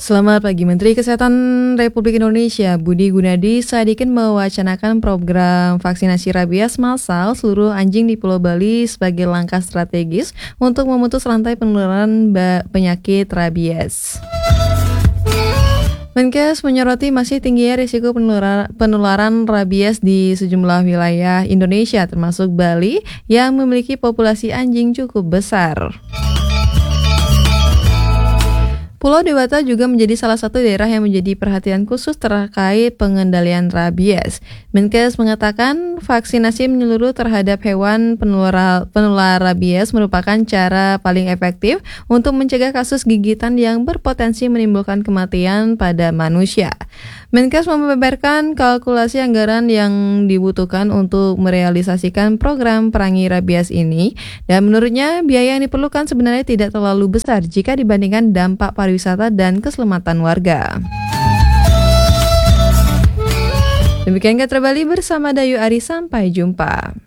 Selamat pagi, Menteri Kesehatan Republik Indonesia Budi Gunadi Sadikin mewacanakan program vaksinasi rabies massal seluruh anjing di Pulau Bali sebagai langkah strategis untuk memutus rantai penularan penyakit rabies. Menkes menyoroti masih tingginya risiko penularan rabies di sejumlah wilayah Indonesia termasuk Bali yang memiliki populasi anjing cukup besar. Pulau Dewata juga menjadi salah satu daerah yang menjadi perhatian khusus terkait pengendalian rabies. Menkes mengatakan vaksinasi menyeluruh terhadap hewan penular rabies merupakan cara paling efektif untuk mencegah kasus gigitan yang berpotensi menimbulkan kematian pada manusia. Menkes membeberkan kalkulasi anggaran yang dibutuhkan untuk merealisasikan program perangi rabies ini, dan menurutnya biaya yang diperlukan sebenarnya tidak terlalu besar jika dibandingkan dampak pariwisata dan keselamatan warga. Demikian Katra Bali bersama Dayu Ari, sampai jumpa.